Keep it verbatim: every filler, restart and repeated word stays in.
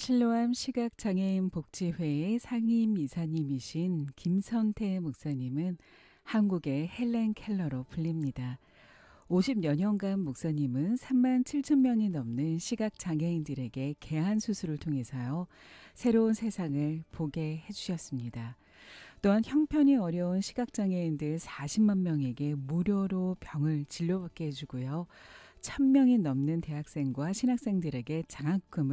실로암 시각장애인 복지회의 상임 이사님이신 김선태 목사님은 한국의 헬렌 켈러로 불립니다. 오십여 년간 목사님은 삼만 칠천 명이 넘는 시각장애인들에게 개한 수술을 통해서요, 새로운 세상을 보게 해주셨습니다. 또한 형편이 어려운 시각장애인들 사십만 명에게 무료로 병을 진료받게 해주고요, 천 명이 넘는 대학생과 신학생들에게 장학금을